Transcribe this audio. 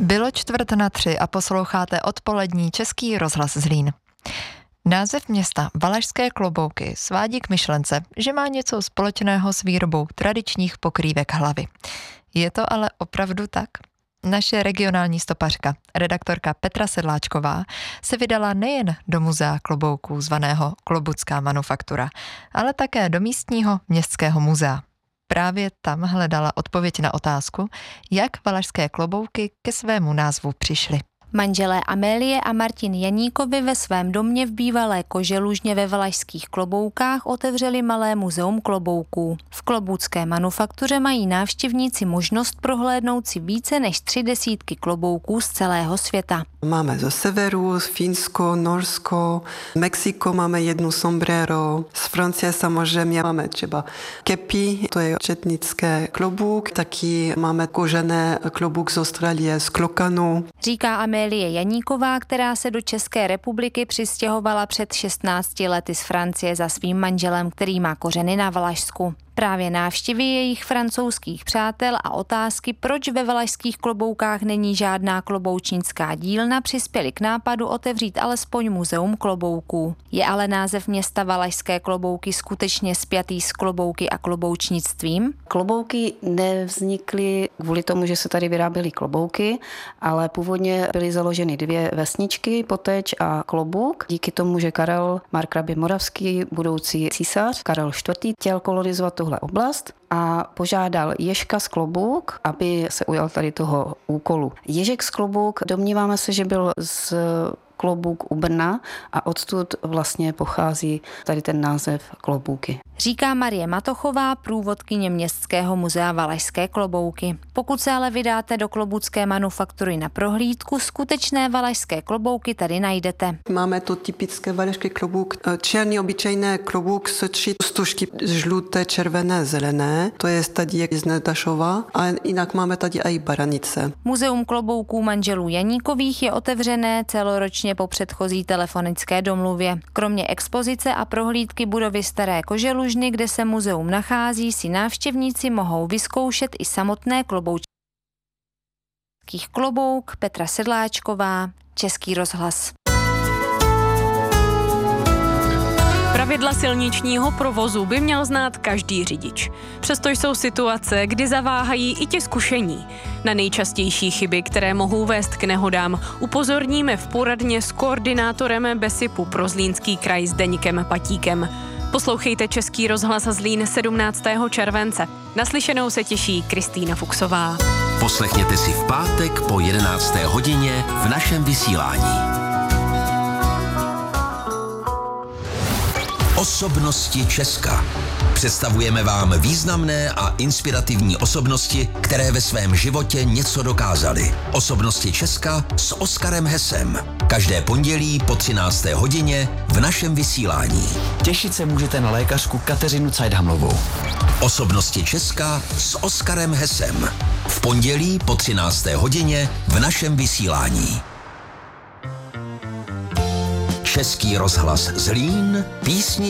Bylo 2:45 a posloucháte odpolední Český rozhlas Zlín. Název města Valašské Klobouky svádí k myšlence, že má něco společného s výrobou tradičních pokrývek hlavy. Je to ale opravdu tak? Naše regionální stopařka, redaktorka Petra Sedláčková, se vydala nejen do muzea klobouků zvaného Klobucká manufaktura, ale také do místního městského muzea. Právě tam hledala odpověď na otázku, jak valašské klobouky ke svému názvu přišly. Manželé Amélie a Martin Janíkovi ve svém domě v bývalé Koželužně ve Valašských Kloboukách otevřeli malé muzeum klobouků. V Klobucké manufaktuře mají návštěvníci možnost prohlédnout si více než 30 klobouků z celého světa. Máme ze severu, Finsko, Norsko, Mexiko máme jednu sombrero, z Francie samozřejmě máme třeba kepi, to je četnické klobouk, taky máme kožené klobouk z Austrálie, z klokanu. Říká Amélie Janíková, která se do České republiky přistěhovala před 16 lety z Francie za svým manželem, který má kořeny na Valašsku. Právě návštěvy jejich francouzských přátel a otázky, proč ve valašských kloboukách není žádná kloboučnická dílna, přispěly k nápadu otevřít alespoň muzeum klobouků. Je ale název města Valašské Klobouky skutečně spjatý s klobouky a kloboučnictvím? Klobouky nevznikly kvůli tomu, že se tady vyráběly klobouky, ale původně byly založeny 2 vesničky, Poteč a Klobouk. Díky tomu, že Karel Markrabě Moravský, budoucí císař Karel IV. Chtěl kolonizovat tuhle oblast a požádal Ježka z Klobouk, aby se ujal tady toho úkolu. Ježek z Klobouk, domníváme se, že byl z Klobouk u Brna a odtud vlastně pochází tady ten název klobouky. Říká Marie Matochová, průvodkyně Městského muzea Valašské Klobouky. Pokud se ale vydáte do Klobucké manufaktury na prohlídku, skutečné valašské klobouky tady najdete. Máme tu typické valašský klobouk, černý obyčejný klobouk s 3 stužky žluté, červené, zelené. To je tady z Nedašova a jinak máme tady i baranice. Muzeum klobouků manželů Janíkových je otevřené celoročně po předchozí telefonické domluvě. Kromě expozice a prohlídky budovy Staré Koželužny, kde se muzeum nachází, si návštěvníci mohou vyzkoušet i samotné kloboučky. Klobouk, Petra Sedláčková, Český rozhlas. Pravidla silničního provozu by měl znát každý řidič. Přesto jsou situace, kdy zaváhají i ti zkušení. Na nejčastější chyby, které mohou vést k nehodám, upozorníme v poradně s koordinátorem BESIPu pro Zlínský kraj Zdeňkem Patíkem. Poslouchejte Český rozhlas Zlín 17. července. Naslyšenou se těší Kristýna Fuchsová. Poslechněte si v pátek po 11. hodině v našem vysílání. Osobnosti Česka. Představujeme vám významné a inspirativní osobnosti, které ve svém životě něco dokázaly. Osobnosti Česka s Oskarem Hesem. Každé pondělí po 13. hodině v našem vysílání. Těšit se můžete na lékařku Kateřinu Cajdhamlovou. Osobnosti Česka s Oskarem Hesem. V pondělí po 13. hodině v našem vysílání. Český rozhlas Zlín, písni